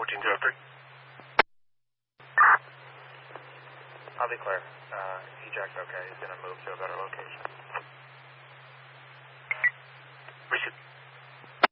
1403. I'll be clear. Eject's okay. He's going to move to a better